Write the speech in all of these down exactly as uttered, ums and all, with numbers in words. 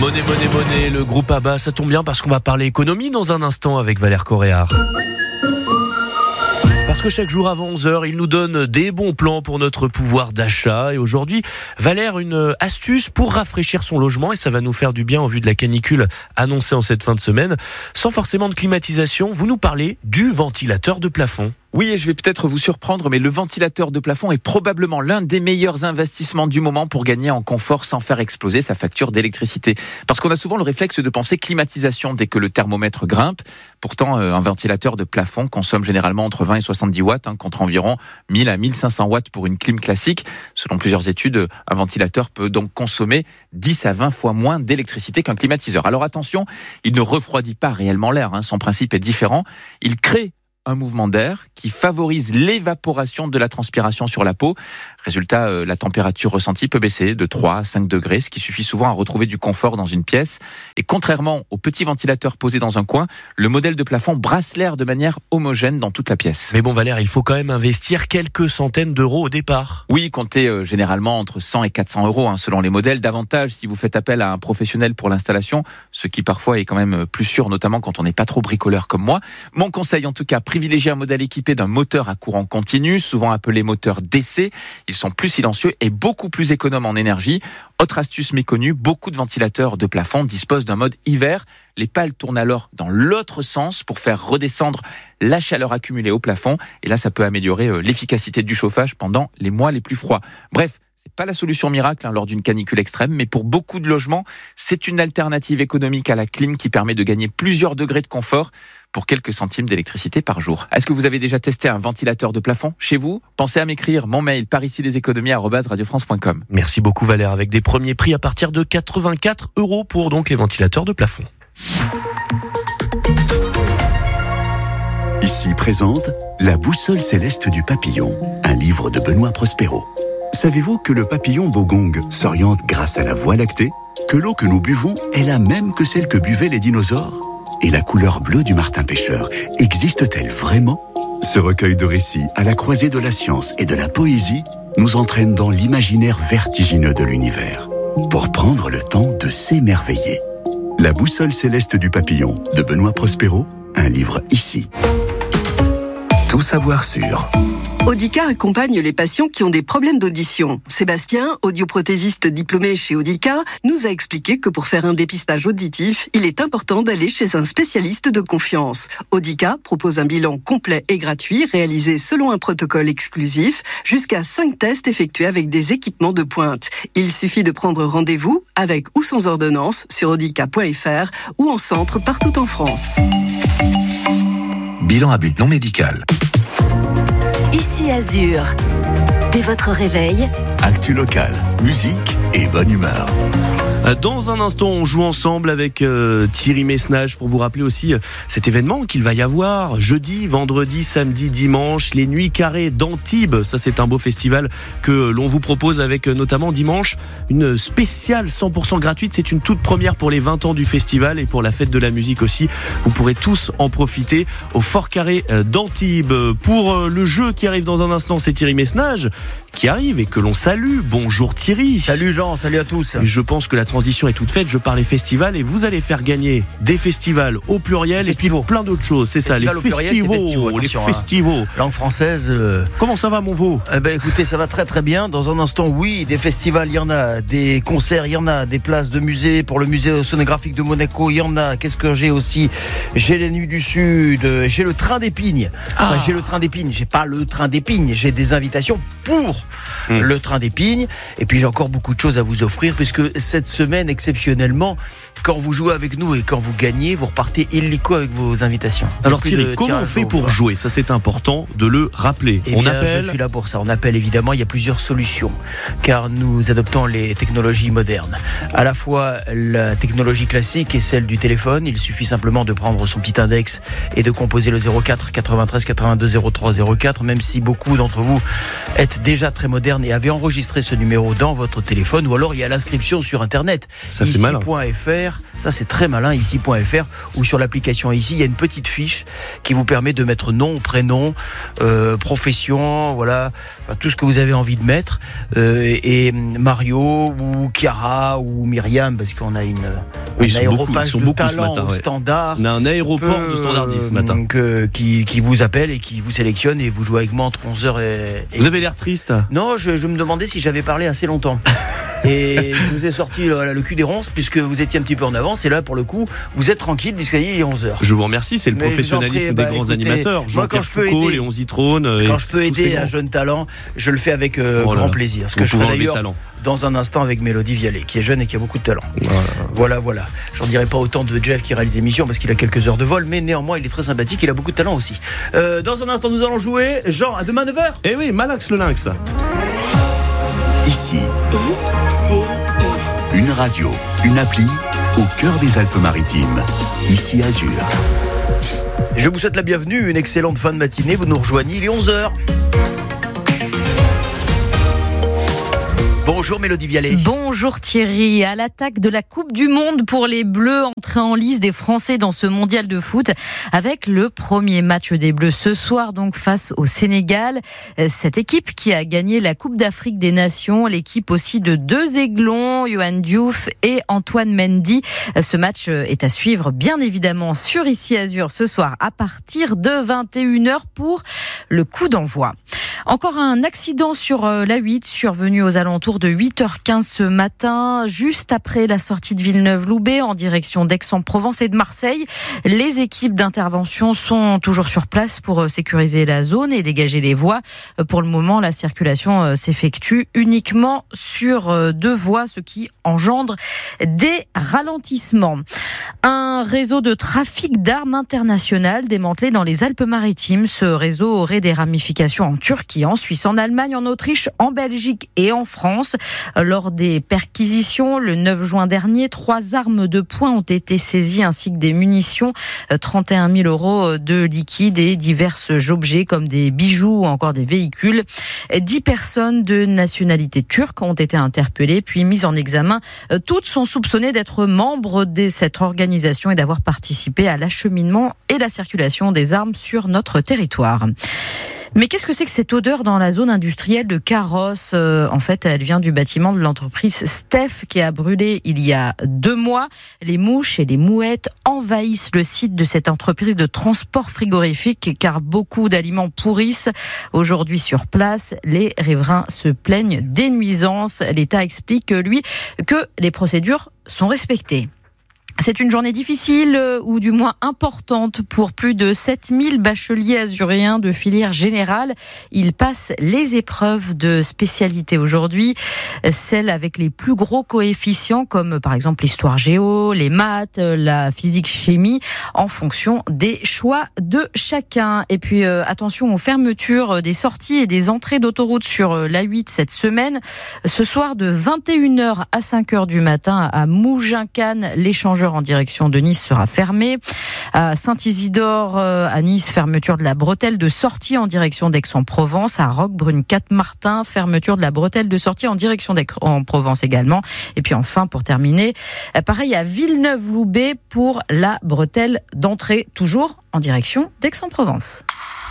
Monnaie, monnaie, monnaie, le groupe Abba, ça tombe bien parce qu'on va parler économie dans un instant avec Valère Coréard. Parce que chaque jour avant onze heures, il nous donne des bons plans pour notre pouvoir d'achat. Et aujourd'hui, Valère, une astuce pour rafraîchir son logement. Et ça va nous faire du bien au vu de la canicule annoncée en cette fin de semaine. Sans forcément de climatisation, vous nous parlez du ventilateur de plafond. Oui, et je vais peut-être vous surprendre, mais le ventilateur de plafond est probablement l'un des meilleurs investissements du moment pour gagner en confort sans faire exploser sa facture d'électricité. Parce qu'on a souvent le réflexe de penser climatisation dès que le thermomètre grimpe. Pourtant, un ventilateur de plafond consomme généralement entre vingt et soixante-dix watts, hein, contre environ mille à mille cinq cents watts pour une clim classique. Selon plusieurs études, un ventilateur peut donc consommer dix à vingt fois moins d'électricité qu'un climatiseur. Alors attention, il ne refroidit pas réellement l'air, hein, son principe est différent. Il crée un mouvement d'air qui favorise l'évaporation de la transpiration sur la peau. Résultat, euh, la température ressentie peut baisser de trois à cinq degrés, ce qui suffit souvent à retrouver du confort dans une pièce. Et contrairement au petit ventilateur posé dans un coin, le modèle de plafond brasse l'air de manière homogène dans toute la pièce. Mais bon Valère, il faut quand même investir quelques centaines d'euros au départ. Oui, comptez euh, généralement entre cent et quatre cents euros hein, selon les modèles. Davantage si vous faites appel à un professionnel pour l'installation, ce qui parfois est quand même plus sûr, notamment quand on n'est pas trop bricoleur comme moi. Mon conseil en tout cas, privilégiez un modèle équipé d'un moteur à courant continu, souvent appelé moteur D C. Ils sont plus silencieux et beaucoup plus économes en énergie. Autre astuce méconnue, beaucoup de ventilateurs de plafond disposent d'un mode hiver. Les pales tournent alors dans l'autre sens pour faire redescendre la chaleur accumulée au plafond. Et là, ça peut améliorer l'efficacité du chauffage pendant les mois les plus froids. Bref, c'est pas la solution miracle hein, lors d'une canicule extrême, mais pour beaucoup de logements, c'est une alternative économique à la clim qui permet de gagner plusieurs degrés de confort pour quelques centimes d'électricité par jour. Est-ce que vous avez déjà testé un ventilateur de plafond chez vous ? Pensez à m'écrire mon mail par ici les économies arobase radio france point com. Merci beaucoup Valère, avec des premiers prix à partir de quatre-vingt-quatre euros pour donc les ventilateurs de plafond. Ici présente La boussole céleste du papillon, un livre de Benoît Prospero. Savez-vous que le papillon bogong s'oriente grâce à la Voie lactée ? Que l'eau que nous buvons est la même que celle que buvaient les dinosaures ? Et la couleur bleue du martin-pêcheur existe-t-elle vraiment ? Ce recueil de récits à la croisée de la science et de la poésie nous entraîne dans l'imaginaire vertigineux de l'univers pour prendre le temps de s'émerveiller. La boussole céleste du papillon de Benoît Prospero, un livre ici. Tout savoir sur... Audica accompagne les patients qui ont des problèmes d'audition. Sébastien, audioprothésiste diplômé chez Audica, nous a expliqué que pour faire un dépistage auditif, il est important d'aller chez un spécialiste de confiance. Audica propose un bilan complet et gratuit, réalisé selon un protocole exclusif, jusqu'à cinq tests effectués avec des équipements de pointe. Il suffit de prendre rendez-vous, avec ou sans ordonnance, sur audica point f r ou en centre partout en France. Bilan à but non médical. Ici Azur. Dès votre réveil, actu local, musique et bonne humeur. Dans un instant, on joue ensemble avec euh, Thierry Messnage pour vous rappeler aussi euh, cet événement qu'il va y avoir jeudi, vendredi, samedi, dimanche, les Nuits Carrées d'Antibes. Ça, c'est un beau festival que l'on vous propose avec euh, notamment dimanche une spéciale cent pour cent gratuite. C'est une toute première pour les vingt ans du festival et pour la fête de la musique aussi. Vous pourrez tous en profiter au Fort Carré euh, d'Antibes. Pour euh, le jeu qui arrive dans un instant, c'est Thierry Messnage qui arrive et que l'on salue. Bonjour Thierry. Salut Jean, salut à tous. Et je pense que la transition est toute faite. Je parlais festivals et vous allez faire gagner des festivals au pluriel festivals. Et plein d'autres choses. C'est Festival ça, les festivals. Pluriel, les hein. festivals. Langue française. Euh... Comment ça va mon veau ? eh ben, écoutez, ça va très très bien. Dans un instant, oui, des festivals, il y en a. Des concerts, il y en a. Des places de musée pour le musée océanographique de Monaco, il y en a. Qu'est-ce que j'ai aussi ? J'ai les Nuits du Sud, j'ai le train d'Épines. Enfin, ah. j'ai le train d'Épines. J'ai pas le train d'Épines. J'ai des invitations pour mmh. le train d'Épines. Et puis j'ai encore beaucoup de choses à vous offrir puisque cette semaine, exceptionnellement, quand vous jouez avec nous et quand vous gagnez, vous repartez illico avec vos invitations. Alors Thierry, comment on fait pour jouer ? Ça, c'est important de le rappeler. Eh on bien, appelle. Je suis là pour ça. On appelle évidemment. Il y a plusieurs solutions car nous adoptons les technologies modernes. À la fois la technologie classique et celle du téléphone. Il suffit simplement de prendre son petit index et de composer le zéro quatre quatre-vingt-treize quatre-vingt-deux zéro trois zéro quatre. Même si beaucoup d'entre vous êtes déjà très moderne et avez enregistré ce numéro dans votre téléphone, ou alors il y a l'inscription sur internet. Ça, c'est malin. ici.fr, ça c'est très malin, ici.fr, ou sur l'application Ici, il y a une petite fiche qui vous permet de mettre nom, prénom, euh, profession, voilà, enfin, tout ce que vous avez envie de mettre. Euh, et, et Mario ou Chiara ou Myriam, parce qu'on a une oui, un aéropage de talent matin, ouais. standard. On a un aéroport euh, de standardisme ce matin. Donc, euh, qui, qui vous appelle et qui vous sélectionne et vous jouez avec moi entre onze heures et... et... Vous avez l'air triste. Non, je, je me demandais si j'avais parlé assez longtemps. Et je vous ai sorti le, le cul des ronces puisque vous étiez un petit peu en avance. Et là, pour le coup, vous êtes tranquille puisqu'il est onze heures. Je vous remercie, c'est le Mais professionnalisme prie, des bah, grands écoutez, animateurs. Jean-Pierre Foucault, Léon Zitrone. Quand je peux aider un jeune talent, je le fais avec euh, voilà. grand plaisir. Ce que vous je ferai d'ailleurs talent. dans un instant avec Mélodie Vialet, qui est jeune et qui a beaucoup de talent. Voilà, voilà. voilà. J'en dirai pas autant de Jeff qui réalise l'émission parce qu'il a quelques heures de vol, mais néanmoins, il est très sympathique, il a beaucoup de talent aussi. Euh, dans un instant, nous allons jouer. Jean, à demain neuf heures. Eh oui, Malax le lynx. Ici, I C I. une radio, une appli au cœur des Alpes-Maritimes. Ici Azur. Je vous souhaite la bienvenue, une excellente fin de matinée. Vous nous rejoignez, il est onze heures. Bonjour Mélodie Vialet. Bonjour Thierry. À l'attaque de la Coupe du Monde pour les Bleus, entrée en lice des Français dans ce mondial de foot avec le premier match des Bleus ce soir donc face au Sénégal. Cette équipe qui a gagné la Coupe d'Afrique des Nations, l'équipe aussi de deux aiglons, Yohan Diouf et Antoine Mendy. Ce match est à suivre bien évidemment sur Ici Azur ce soir à partir de vingt et une heures pour le coup d'envoi. Encore un accident sur l'A huit survenu aux alentours de huit heures quinze ce matin, juste après la sortie de Villeneuve-Loubet en direction d'Aix-en-Provence et de Marseille. Les équipes d'intervention sont toujours sur place pour sécuriser la zone et dégager les voies. Pour le moment, la circulation s'effectue uniquement sur deux voies, ce qui engendre des ralentissements. Un réseau de trafic d'armes internationales démantelé dans les Alpes-Maritimes. Ce réseau aurait des ramifications en Turquie, en Suisse, en Allemagne, en Autriche, en Belgique et en France. Lors des perquisitions, le neuf juin dernier, trois armes de poing ont été saisies ainsi que des munitions, trente et un mille euros de liquide et divers objets comme des bijoux ou encore des véhicules. Dix personnes de nationalité turque ont été interpellées puis mises en examen. Toutes sont soupçonnées d'être membres de cette organisation et d'avoir participé à l'acheminement et la circulation des armes sur notre territoire. Mais qu'est-ce que c'est que cette odeur dans la zone industrielle de Carrosse ? euh, En fait, elle vient du bâtiment de l'entreprise Steph qui a brûlé il y a deux mois. Les mouches et les mouettes envahissent le site de cette entreprise de transport frigorifique car beaucoup d'aliments pourrissent. Aujourd'hui sur place, les riverains se plaignent des nuisances. L'État explique, lui, que les procédures sont respectées. C'est une journée difficile, ou du moins importante, pour plus de sept mille bacheliers azuréens de filière générale. Ils passent les épreuves de spécialité aujourd'hui, celles avec les plus gros coefficients, comme par exemple l'histoire géo, les maths, la physique-chimie, en fonction des choix de chacun. Et puis euh, attention aux fermetures des sorties et des entrées d'autoroute sur l'A huit cette semaine. Ce soir, de vingt et une heures à cinq heures du matin, à Mougins-Cannes, l'échangeur en direction de Nice sera fermé. À Saint-Isidore, à Nice, fermeture de la bretelle de sortie en direction d'Aix-en-Provence. À Roquebrune-Cap-Martin, fermeture de la bretelle de sortie en direction d'Aix-en-Provence également. Et puis enfin, pour terminer, pareil à Villeneuve-Loubet pour la bretelle d'entrée, toujours en direction d'Aix-en-Provence.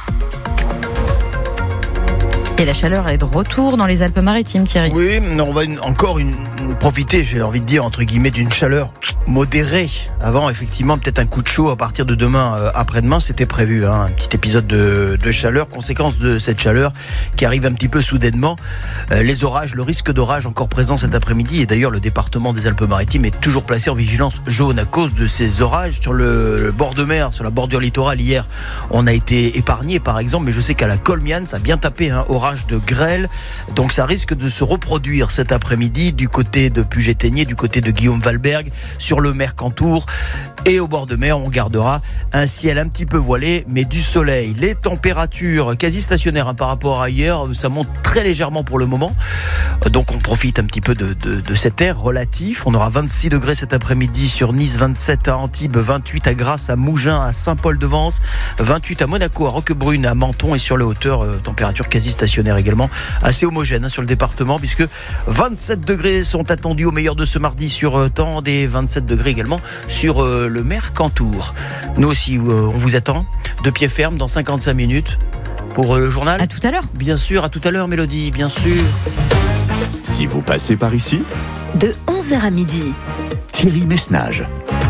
Et la chaleur est de retour dans les Alpes-Maritimes, Thierry. Oui, on va une, encore une, profiter, j'ai envie de dire, entre guillemets, d'une chaleur modérée. Avant, effectivement, peut-être un coup de chaud à partir de demain, euh, après-demain, c'était prévu. Hein, un petit épisode de, de chaleur. Conséquence de cette chaleur qui arrive un petit peu soudainement. Euh, les orages, le risque d'orage encore présent cet après-midi. Et d'ailleurs, le département des Alpes-Maritimes est toujours placé en vigilance jaune à cause de ces orages. Sur le, le bord de mer, sur la bordure littorale, hier, on a été épargné, par exemple. Mais je sais qu'à la Colmiane, ça a bien tapé, hein, orage de grêle, donc ça risque de se reproduire cet après-midi du côté de Puget-Théniers, du côté de Guillaume-Valberg, sur sur le Mercantour. Et au bord de mer, on gardera un ciel un petit peu voilé, mais du soleil. Les températures quasi stationnaires hein, par rapport à hier, ça monte très légèrement pour le moment. Donc on profite un petit peu de, de, de cet air relatif. On aura vingt-six degrés cet après-midi sur Nice, vingt-sept à Antibes, vingt-huit à Grasse, à Mougins, à Saint-Paul-de-Vence, vingt-huit à Monaco, à Roquebrune, à Menton et sur les hauteurs, euh, température quasi stationnaire également, assez homogène hein, sur le département puisque vingt-sept degrés sont attendus au meilleur de ce mardi sur euh, Tende et vingt-sept degrés également sur euh, le Mercantour. Nous aussi, euh, on vous attend de pied ferme dans cinquante-cinq minutes pour euh, le journal. À tout à l'heure. Bien sûr, à tout à l'heure, Mélodie, bien sûr. Si vous passez par ici, De onze heures à midi. Thierry Messnage.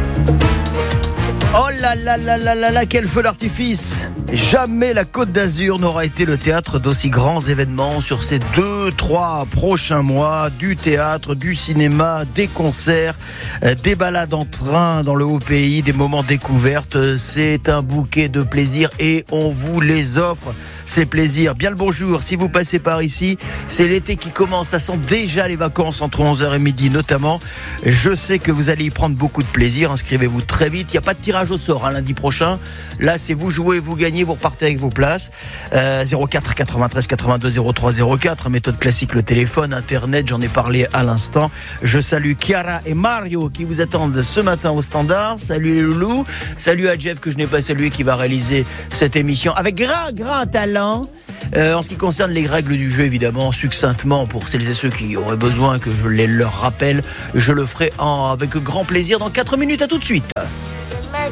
Oh là là là là là là, quel feu d'artifice! Jamais la Côte d'Azur n'aura été le théâtre d'aussi grands événements sur ces deux, trois prochains mois. Du théâtre, du cinéma, des concerts, des balades en train dans le haut pays, des moments découvertes. C'est un bouquet de plaisirs et on vous les offre. Ces plaisirs. Bien le bonjour, si vous passez par ici, c'est l'été qui commence, ça sent déjà les vacances entre onze heures et midi notamment. Je sais que vous allez y prendre beaucoup de plaisir, inscrivez-vous très vite, il n'y a pas de tirage au sort hein, lundi prochain, là c'est vous jouez, vous gagnez, vous repartez avec vos places. euh, zéro quatre quatre-vingt-treize quatre-vingt-deux zéro trois zéro quatre, méthode classique, le téléphone, internet, j'en ai parlé à l'instant. Je salue Chiara et Mario qui vous attendent ce matin au standard. Salut les loulous, salut à Jeff que je n'ai pas salué qui va réaliser cette émission avec grand grand talent. Euh, en ce qui concerne les règles du jeu, évidemment, succinctement, pour celles et ceux qui auraient besoin que je les leur rappelle, je le ferai en, avec grand plaisir dans quatre minutes. À tout de suite.